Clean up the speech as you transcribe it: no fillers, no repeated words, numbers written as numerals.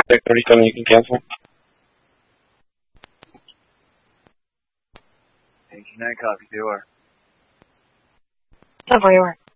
6:37, you can cancel. 89, copy, they are. Several, you are.